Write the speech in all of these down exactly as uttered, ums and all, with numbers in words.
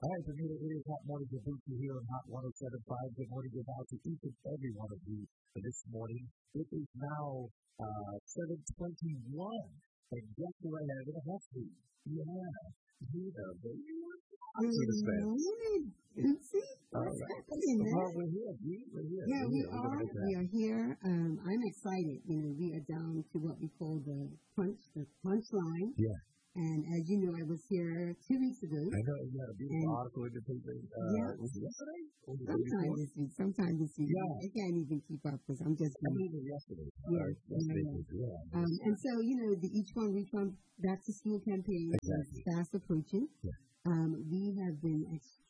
All right, Benita, it is Hot Morning with Buki here on Hot one oh seven point five. Good morning, good night to each and every one of you for this morning. It is now uh, seven twenty-one, and guess who I have in the hot seat? Yeah, Benita, baby. Good morning. See, what's happening, man? Well, we're here, we, we're here. Yeah, we're we here. are. We are here. Um, I'm excited. You know, we are down to what we call the punch, the punch line. Yeah. And as you know, I was here two weeks ago. I know you had a beautiful and article in the paper. Uh, yeah. Was it yesterday? Was it sometime this week. Sometime this week. Yeah. I can't even keep up because I'm just. I mean, even yesterday. Yeah. Uh, yesterday. yeah. Yeah. Um, and so, you know, the Each One Reach One Back to School campaign exactly. is fast approaching. Yeah. Um, we have been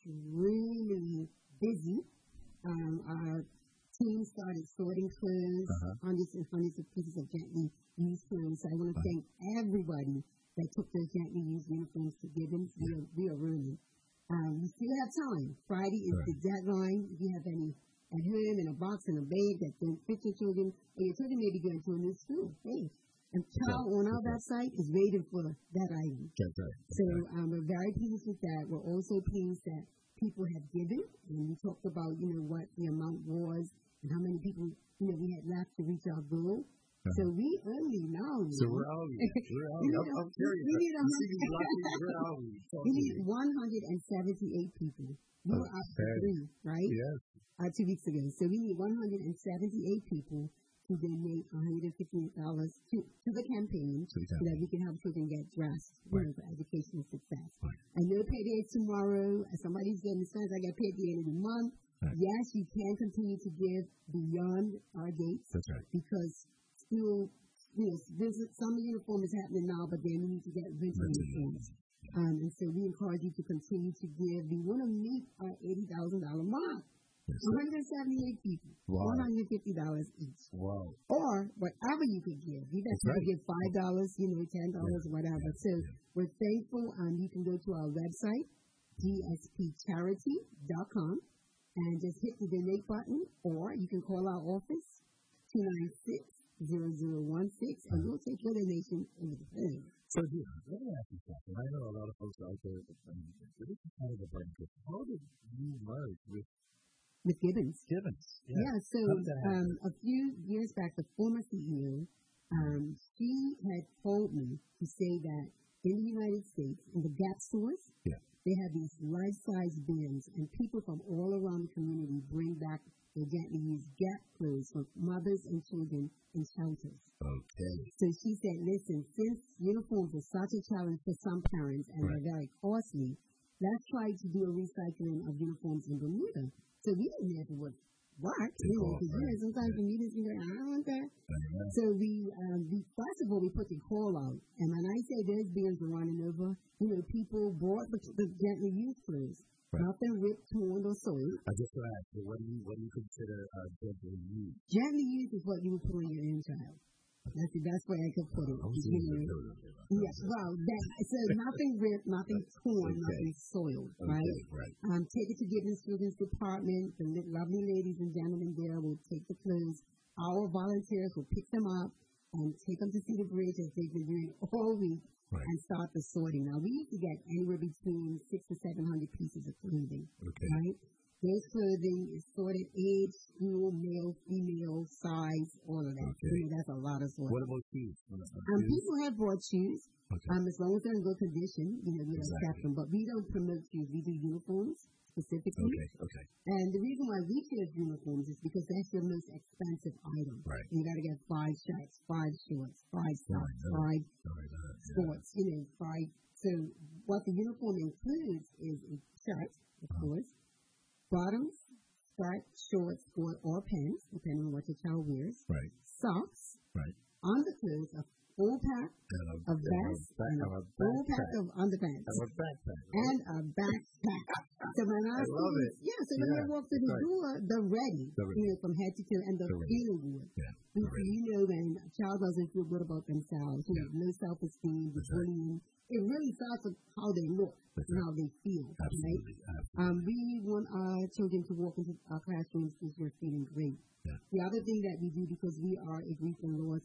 extremely busy. Um, our team started sorting clothes, uh-huh. hundreds and hundreds of pieces of gently used clothes. So I want to uh-huh. thank everybody that took those gently used uniforms to Gibbons. We are, we are running. Um, we still have time. Friday is right. the deadline. If you have any at home in a box in a bag that don't fit your children, or your children may be going to a new school. Hey, a child yeah. on our website is waiting for that item. That's right. That's so right. Um, we're very pleased with that. We're also pleased that people have given, and we talked about, you know, what the amount was and how many people, you know, we had left to reach our goal. Uh-huh. So we only know. So where are we? Where are we? I'm, I'm curious. We need, where are we? we need one hundred seventy-eight people. We were up to three, right? Yes. Uh, two weeks ago. So we need one hundred seventy-eight people to donate one hundred fifty dollars to, to the campaign so that we can help children get dressed, you right. know, for educational success. Right. I know payday is tomorrow. Somebody's getting funds. I get paid at the end of the month. Right. Yes, you can continue to give beyond our dates. That's right. Because still, you know, visit, summer uniform is happening now, but then we need to get winter uniforms. Um, and so we encourage you to continue to give. We want to meet our eighty thousand dollars mark. Yes, one hundred seventy-eight people, wow. one hundred fifty dollars each. Wow. Or whatever you could give. You guys can right. give five dollars, you know, ten dollars, yeah. whatever. Yeah. So yeah. we're thankful. Um, you can go to our website, d s p charity dot com, and just hit the donate button, or you can call our office, two nine six, zero zero one six, and we'll take your donation over the phone. So, yeah, let me ask you something. I know a lot of folks out there, I mean, this is kind of a burden. How did you merge with With Gibbons. Gibbons. Yeah, yeah so um, a few years back, the former C E O, um, she had told me to say that in the United States, in the Gap stores, yeah. they have these life-size bins, and people from all around the community bring back their gently used Gap clothes for mothers and children in shelters. Okay. So she said, listen, since uniforms are such a challenge for some parents and right. they're very costly, let's try to do a recycling of uniforms in Bermuda. So we didn't have to work, work you know, because right. you know, sometimes yeah. Bermuda's be like, I don't want that. Uh-huh. So we, um, we, first of all, we put the call out. And when I say those bins are running over, you know, people bought the, the gently used clothes. Right. Nothing ripped, torn, or soiled. I just want to ask you, what do you, what do you consider uh, gently used? Gently used is what you would put on your own child. That's the best way I could put it. You know? Yes, well, that, so nothing ripped, nothing torn, okay. nothing soiled, okay, right? right. Um, take it to Gibbons Children's Department. The lovely ladies and gentlemen there will take the clothes. Our volunteers will pick them up and take them to Cedar Bridge as they've been doing all week right. and start the sorting. Now, we used to get anywhere between six to seven hundred pieces of clothing, okay. right? Those clothing is sorted age, school, male, female, size, all of that. Okay. You know, that's a lot of sorting. What about shoes? Um, people have bought shoes. Okay. Um, as long as they're in good condition, you know, we don't exactly. accept them. But we don't promote shoes. We do uniforms specifically. Okay, okay. And the reason why we choose uniforms is because that's your most expensive item. Right. You got to get five shirts, five shorts, five socks, right, five right, right, sports, yeah. you know, five. So what the uniform includes is a shirt, of uh-huh. course, bottoms, skirt, shorts, sport, or pants, depending on what your child wears. Right. Socks. Right. Underclothes, a full pack and a, of vests, and a, a full pack of underpants. And a backpack. Right? And a backpack. So when I, I love it. Yeah, so when yeah. I walk through the right. door, they're ready, they're ready. you know, from head to toe, and they're, they're feeling good. Yeah. You, you know, when a child doesn't feel good about themselves, you yeah. know, no self-esteem, the bullying, right. it really starts with how they look That's and right. how they feel, Absolutely. right? Absolutely. Um, we want our children to walk into our classrooms because we're feeling great. Yeah. The other thing that we do, because we are a grief and loss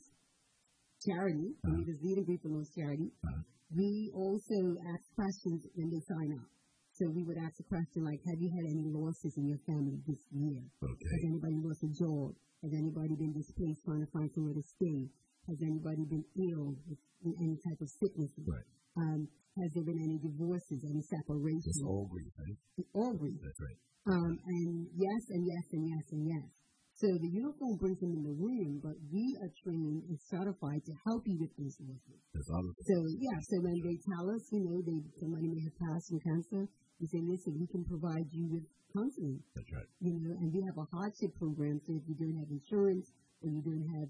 charity, uh-huh. we just lead a grief and loss charity, uh-huh. we also ask questions when they sign up. So we would ask a question like, have you had any losses in your family this year? Okay. Has anybody lost a job? Has anybody been displaced trying to find somewhere to stay? Has anybody been ill with any type of sickness? Right. Um, has there been any divorces, any separations? It's all grief, right? All grief. That's right. Um, and yes, and yes, and yes, and yes. So the uniform brings them in the room, but we are trained and certified to help you with those losses. That's all. So yeah, so when they tell us, you know, they somebody may have passed from cancer, we say, listen, we can provide you with counseling. That's right. You know, and we have a hardship program, so if you don't have insurance or you don't have,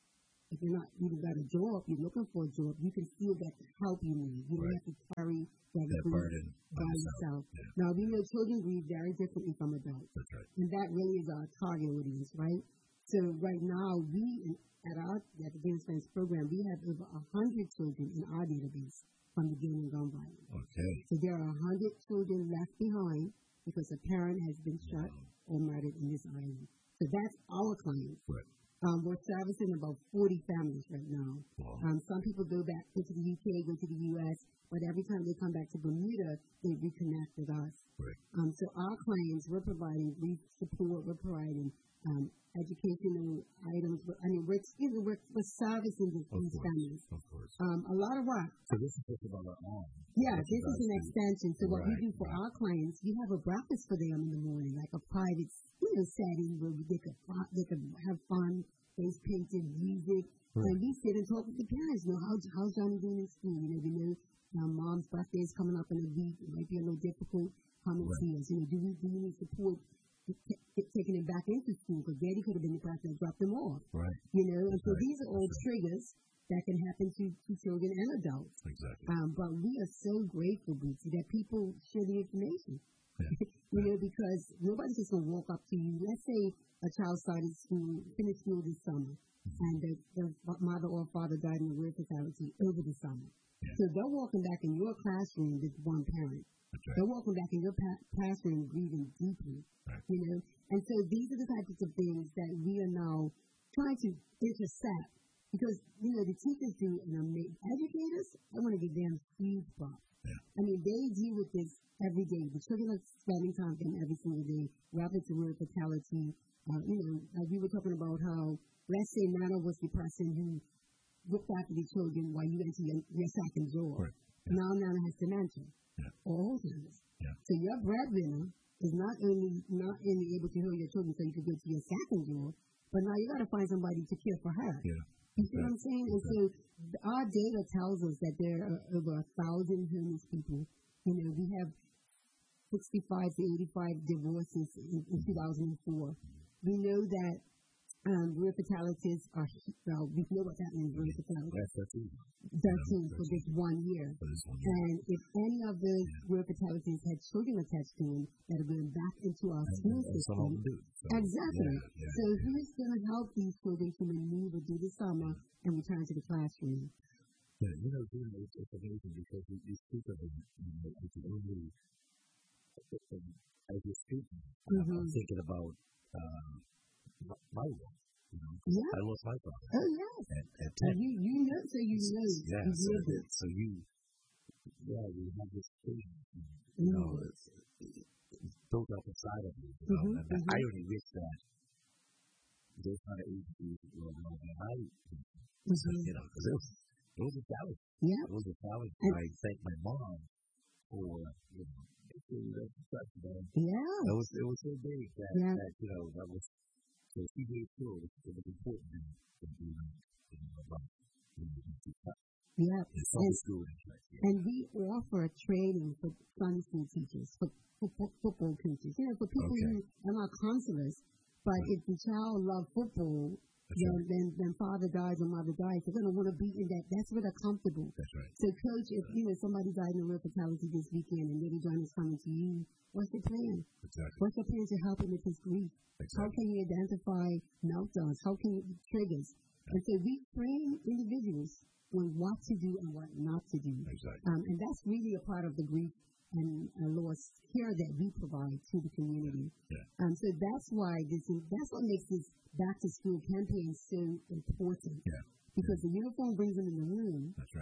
if you're not even got a job, you're looking for a job, you can still get the help you need. You don't right. have to carry that, that burden by yourself. Yeah. Now, we know children grieve very differently from adults. That's right. And that really is our target audience, right? So right now, we, at our, at the Gun Friends program, we have over one hundred children in our database from the gun and gun violence. Okay. So there are one hundred children left behind because a parent has been shot wow. or murdered in this island. So that's our clients. Right. Um, we're servicing about forty families right now. Wow. Um, some people go back go to the U K, go to the U S, but every time they come back to Bermuda, they reconnect with us. Right. Um, so our clients, we're providing grief support, we're providing um, educational items. I mean, we're, you know, we're, we're servicing these families. Of course. Um, a lot of work. So this is just about our own. Yeah, this is an extension. So what right, we do for right. our clients, we have a breakfast for them in the morning, like a private, you know, setting where they could they could have fun, face painted, music, right. and we sit and talk with the parents. You know, how how's Johnny doing in school? You know, we know um, mom's birthday is coming up in a week. It might be a little difficult. Come and right. see us. You know, do we do we need support? T- t- taking them back into school because daddy could have been the person that dropped them off. Right. You know, and so right. these are all right. triggers that can happen to, to children and adults. Exactly. Um, but we are so grateful, Bootsy, that people share the information. Yeah. you know, because nobody's just going to walk up to you. Let's say a child started school, finished school this summer, mm-hmm. and the, the mother or father died in a war fatality over the summer. Yeah. So they're walking back in your classroom with one parent. Right. They're walking back in your pa- classroom grieving deeply, right. you know. And so these are the types of things that we are now trying to intercept because, you know, the teachers do and amazing educators, I want to give them huge props. Yeah. I mean, they deal with this every day. The children are spending time with them every single day. Rapid to word fatality. Uh, you know, like we were talking about how, let's say Nana was the person who looked after the children while you went to your, your second job. Right. Yeah. Now Nana has dementia. Yeah. All Alzheimer's. Yeah. So your breadwinner is not only not only able to heal your children so you can go to your second job, but now you got to find somebody to care for her. Yeah. You see what I'm saying? And so our data tells us that there are over a thousand homeless people. You know, we have sixty-five to eighty-five divorces in, in two thousand four. We know that um, real fatalities are, well, we know what's happening in real fatalities. That's thirteen. thirteen for this one year. For this one year. And if any of those yeah. real fatalities had children attached to them that are going back into our and, school and system. Some of them do. So, exactly. Yeah, yeah, so yeah. who's going to help these children to maneuver through the summer and return to the classroom? Yeah, you know, Gina, it's, it's amazing because you, you speak of it, you know, you can only, as you're speaking, mm-hmm. I'm thinking about uh, my work. You know, yeah. I lost my father. Oh, yes. At, at ten. You, you know, so you know. Yeah, you so, know so you, yeah, you have this thing, you mm-hmm. know, it's, it's built up inside of you. You know, mm-hmm. and mm-hmm. I only wish that those kind of agencies were around when I, mm-hmm. you know, because it was, it was a challenge. Yeah. It was a challenge. And I thank my mom for, you know, making that success, man. Yeah. It was, it was so big that, yeah. that, you know, that was, so she made sure it was important to do, you know, about, you know, to cut. Yeah. And, school yeah. and we offer training for Sunday school teachers, for, for, for football coaches, you know, for people okay. who are not counselors. But right. if the child loves football, then, right. then then father dies or mother dies, they're going to want to be in that. That's where they're comfortable. That's right. So, coach, if you know somebody died in a real fatality this weekend and Lady John is coming to you, what's your plan? Exactly. What's your plan to help him with his grief? Exactly. How can you identify meltdowns? How can you triggers? Right. And so we train individuals on what to do and what not to do. Exactly. Um, and that's really a part of the grief and uh, loss care that we provide to the community. Yeah. Um, so that's why this is, that's what makes this back to school campaign so important. Yeah. Because yeah. the uniform brings them in the room. That's right.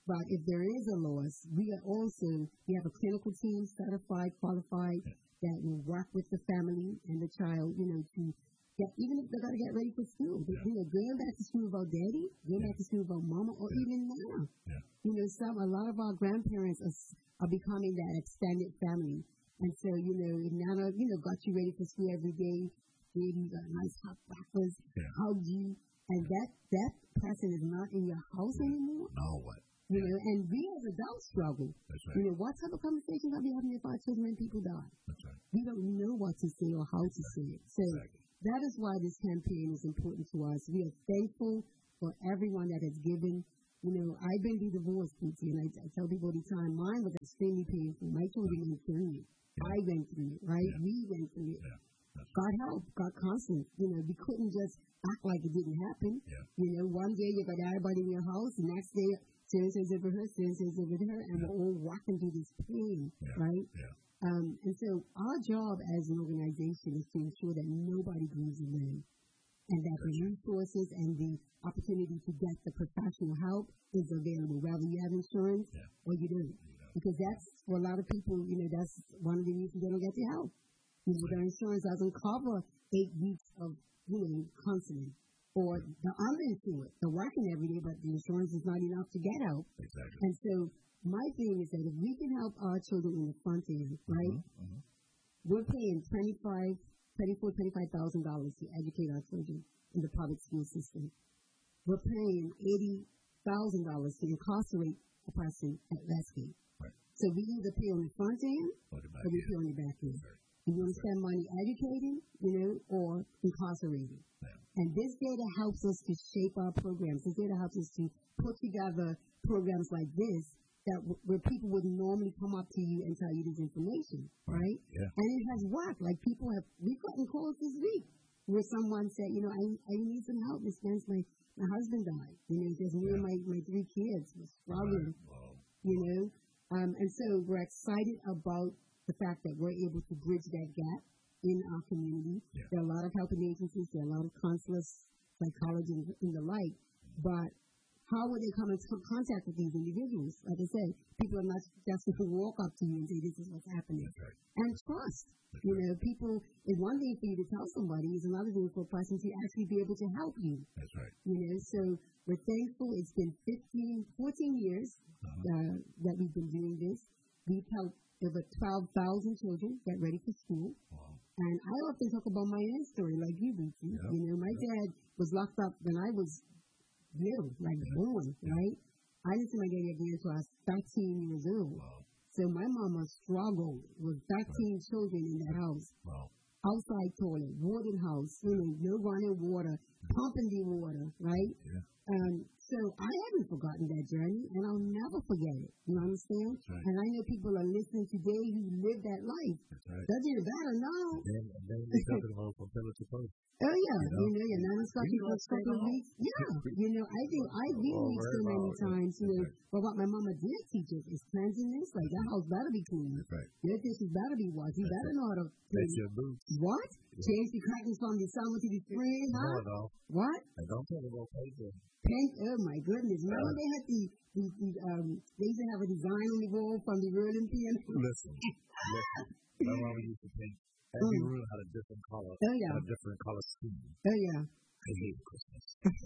But if there is a loss, we are also, we have a clinical team, certified, qualified, that will work with the family and the child, you know, to get, even if they got to get ready for school. They, you know, going back to school about daddy, going back to school about mama, or Yeah. even now. Yeah. You know, some, a lot of our grandparents are, are becoming that extended family. And so, you know, it Nana, you know, got you ready for school every day. Baby, got a nice hot breakfast, Yeah. hugged you. And that, that person is not in your house anymore. No, what? You know, and we as adults struggle. That's right. You know, what type of conversations are we having with our children when people die? That's right. We don't know what to say or how to say it. So Exactly. that is why this campaign is important to us. We are thankful for everyone that has given. You know, I've been through divorce, P T, and I, I tell people all the time, mine was extremely painful. My children went through it. Yeah. I went through it, right? Yeah. We went through it. Yeah. That's God help, God constant. You know, we couldn't just act like it didn't happen. Yeah. You know, one day you got everybody in your house, the next day, so-and-so's over her, so-and-so's over her, and we're all walking through this pain, Yeah. right? Yeah. Um, and so our job as an organization is to ensure that nobody grieves alone, and that the resources and the opportunity to get the professional help is available, whether you have insurance Yeah. or you don't. Because that's, for a lot of people, you know, that's one of the reasons they don't get the help. You know, their insurance doesn't cover eight weeks of, you know, counseling. Or the uninsured, they're working every day, but the insurance is not enough to get help. Exactly. And so my thing is that if we can help our children in the front end, right, Mm-hmm. Mm-hmm. we're paying twenty-five, twenty-four, twenty-five thousand dollars to educate our children in the public school system. We're paying eighty thousand dollars to incarcerate a person at Westgate. Right. So we either pay on the front end Or the back or we end. pay on the back end. Right. We want to spend money educating, you know, or incarcerating. Yeah. And this data helps us to shape our programs. This data helps us to put together programs like this that w- where people would normally come up to you and tell you this information, right? Yeah. And it has worked. Like people have, we've gotten calls this week where someone said, you know, I, I need some help. Miss Spence, my, my husband died. You know, just me and my, my three kids were struggling, Wow. you know. Um, and so we're excited about the fact that we're able to bridge that gap in our community. Yeah. There are a lot of helping agencies, there are a lot of counselors, psychologists, and the like. But how would they come into contact with these individuals? Like I said, people are not just going to walk up to you and say, this is what's happening. That's right. And trust. You know, people, it's one thing for you to tell somebody, it's another thing for a person to actually be able to help you. That's right. You know, so we're thankful. It's been fifteen, fourteen years Uh-huh. uh, that we've been doing this. We've helped over twelve thousand children get ready for school. Wow. And I often talk about my own story, like you, B T. Yeah. You know, my dad was locked up when I was little, like Yeah. born, Yeah. right? I didn't see my daddy again until I was thirteen years old. Wow. So my mama struggled with thirteen children in that house. Wow. Outside toilet, wooden house, you know, no running water, pumping the water, right? Yeah. Um, so I haven't forgotten that journey, and I'll never forget it. You understand? That's right. And I know people are listening today who live that life. That's right. Does it matter? No. And, and then we talk about from pillar to post. Oh yeah, You know? you know, you're not instructed We for a must stay couple of home. weeks. Yeah, you know, I think I we Oh, read so very many well, times, you know, That's but what my mama did teach us is cleanliness. Like that house better be clean. That's right. Your dishes better be washed. You That's better it. know how to That's clean. your boots. What? Change the curtains from the summer to the spring, No, huh? no. What? And don't tell me about paper. Paint, oh my goodness. Remember they had the, the, the um, they used to have a design on the wall from the Olympian? Listen, listen. My mama used to paint. Every room had a different color. Oh, yeah. Had a different color scheme. Oh yeah. I hate Christmas.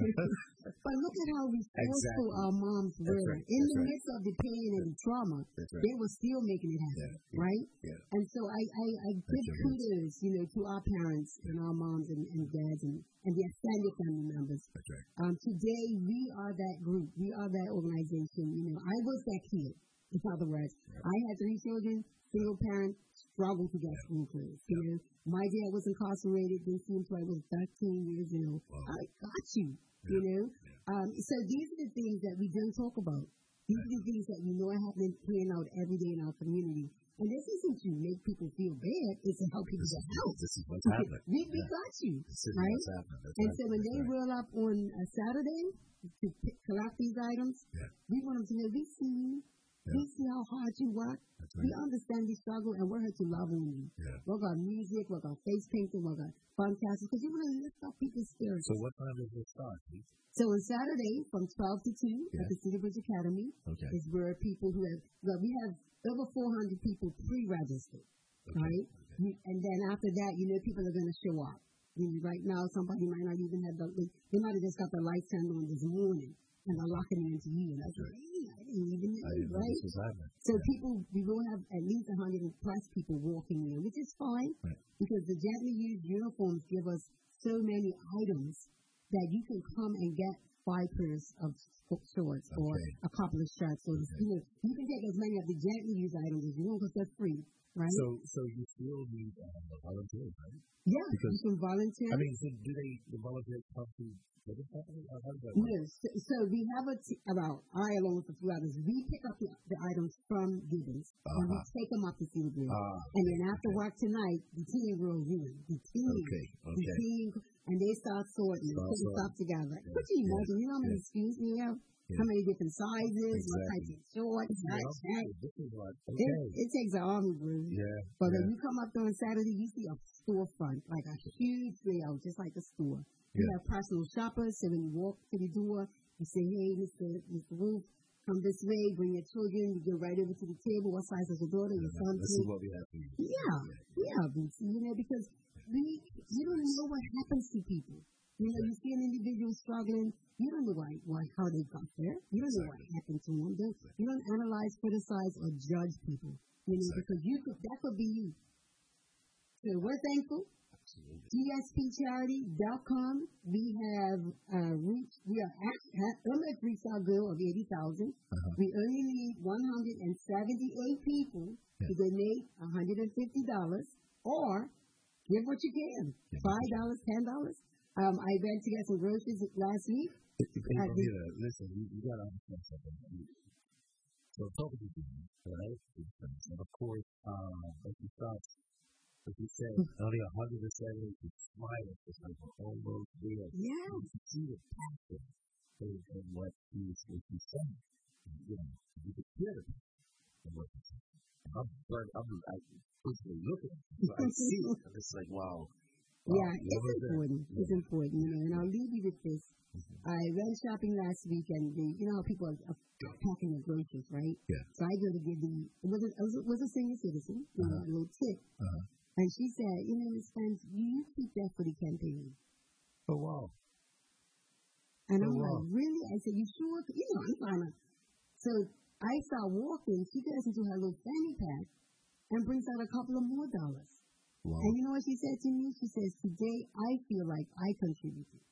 But look at how resourceful Exactly. our moms That's were. right. In That's the right. midst of the pain and the trauma, That's right. they were still making it happen, Yeah, yeah, right? yeah. And so I, I, I give your kudos, you know, to our parents and our moms and, and dads and, and the extended family members. That's right. Um, today, we are that group. We are that organization. You know, I was that kid. In other words, Yeah. I had three children, single parent, struggled to get school clothes. You know, my dad was incarcerated. Didn't see him until I was thirteen years old. Wow. I got you. You Yeah. know, um, so these are the things that we don't talk about. These are the things that we know are happening, playing out every day in our community. And this isn't to make people feel bad. It's to help people This get is, help. this is what's happening. We, we Yeah. got you, This is right? what's happening. That's And right. so when That's they right. roll up on a Saturday to pick, collect these items, Yeah. we want them to know we see you. Yeah. We see how hard you work. Right. We understand the struggle, and we're here to love on you. Yeah. We've got music, we've got face painting, we've got fun classes, because you want to lift up people's spirits. So what time does it start, please? So on Saturday, from twelve to two yeah. at the Cedar Bridge Academy, okay. is where people who have, well, we have over four hundred people pre-registered, okay. right? Okay. And then after that, you know, people are going to show up. You know, right now, somebody might not even have the, they might have just got the lights turned on this morning, and they're locking it into you. And I said, hey, I didn't even know, I didn't right? know this was happening. So yeah. people, we will have at least one hundred plus people walking in, which is fine, right. because the gently used uniforms give us so many items that you can come and get five pairs of shorts okay. or a couple of shirts. Or okay. you know, you can take as many of the gently used items as you want because they're free, right? So, so you still need uh, volunteers, right? Yeah, because, you can volunteer. I mean, so do they the volunteers come to this company? How does that work? Yes. So, so we have a t- about I along with a few others. We pick up the, the items from Gibbons uh-huh. and we take them up to Cedar Bridge. Uh, and then after okay. work tonight, the team rolls in. The team, okay. Okay. the team, and they start sorting, start putting sorting. stuff together. Yeah. Could you imagine? Yeah. You know how many yeah. SKUs we have? Yeah. How many different sizes? Exactly. What types of shorts? Yeah. Right? This is like, okay. it, it takes an army, bro. Yeah. But yeah. when you come up there on Saturday, you see a storefront, like a huge layout, just like a store. Yeah. You have personal shoppers, so when you walk to the door, you say, hey, Mister Mister Wolf, come this way, bring your children, you go right over to the table. What size is your daughter, your yeah, son? This is what we have to do. Yeah, yeah, yeah, you know, because we, you don't know what happens to people. You know, you see an individual struggling, you don't know why, why how they got there. You don't know exactly. what happened to them. Don't, you don't analyze, criticize, or judge people. You know, exactly. because you could, that could be you. So we're thankful. G S P charity dot com. We have uh, reached, we are at, have almost reached our goal of eighty thousand. Uh-huh. We only need one hundred seventy-eight people yeah. to donate one hundred fifty dollars or give what you can. five dollars, ten dollars. Um, I went to get some groceries last week. People uh, need to listen, you, you got to understand something. So talking to you, right? And of course, um, as you start, as you said, only one hundred seventy is smiling. It's like almost real. Yeah. You can see the passion in, in what he's, what he's saying. You know, you can hear it in what he's saying. I'm, I'm, I'm personally looking, so I see it, and it's like, wow. Wow, yeah, it's important. Yeah. It's important, you know, and I'll leave you with this. Mm-hmm. I went shopping last week, and the, you know how people are, are packing their groceries, right? Yeah. So I go to give the, it was a, it was a senior citizen, you uh-huh. know, a little tip. Uh-huh. And she said, you know, Miss Spence, you keep that for the campaign. Oh, wow. And oh, I'm wow. like, really? I said, you sure? You know, I'm trying to. So I start walking. She goes into her little fanny pack and brings out a couple of more dollars. Wow. And you know what she said to me? She says, today I feel like I contributed.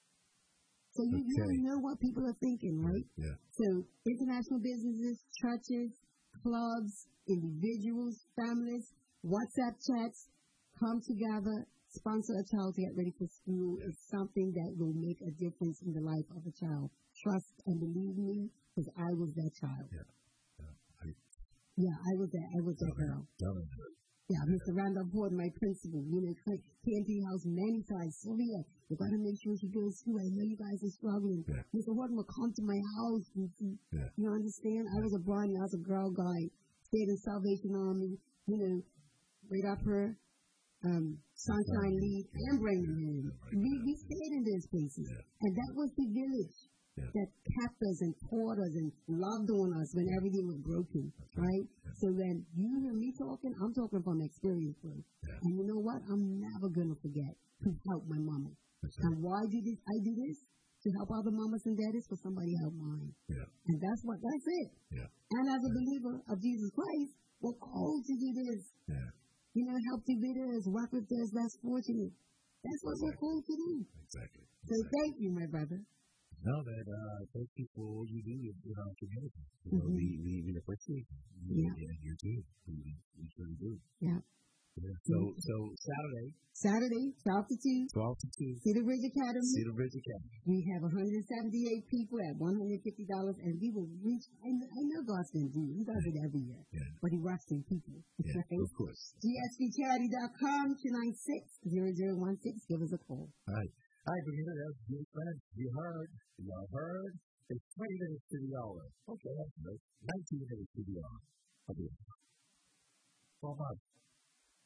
So you, okay. you don't know what people are thinking, right? Yeah. So international businesses, churches, clubs, individuals, families, WhatsApp chats, come together, sponsor a child to get ready for school yeah. is something that will make a difference in the life of a child. Trust and believe me, because I was that child. Yeah. Yeah. I, yeah, I was that, I was that girl. It. Yeah, Mister Randolph Ford, my principal, you know, came to your house many times. Sylvia, you got to make sure she goes to school. I know you guys are struggling. Yeah. Mister Horton will come to my house. And see, yeah. You understand? I was a Barney, I was a girl guy, stayed in Salvation Army, you know, right up her um, Sunshine League and Brainerd Home. We, we stayed in those places. Yeah. And that was the village. Yeah. That kept us and taught us and loved on us when yeah. everything was broken, right? right? Yeah. So when you hear me talking, I'm talking from experience, bro. Yeah. And you know what? I'm never going to forget who helped my mama. That's and right. why do this? I do this? To help other mamas and daddies, for somebody help mine. Yeah. And that's what, that's it. Yeah. And as a believer of Jesus Christ, we're called to do this. Yeah. You know, help the widows, work with those less fortunate. That's what exactly. we're called to do. Exactly. So exactly. thank you, my brother. No, that uh, thank you for all you do in our community. You know, mm-hmm. we, we, we appreciate you yeah. and your team. We, we truly do. Yeah. yeah. So, mm-hmm. so Saturday. Saturday, twelve to two. twelve to two. Cedar Bridge Academy. Cedar Bridge Academy. We have one hundred seventy-eight people at one hundred fifty dollars, and we will reach. I know, I know God's going to do it. He does it every year. Yeah. But he works through people. Yeah, right? Of course. G S P charity dot com, two nine six, zero zero one six. Give us a call. All right. Hi, Bermuda. That's dear friends. You heard. You heard. It's twenty minutes to the hour. Okay, that's good. nineteen minutes to the hour. Okay. twelve months.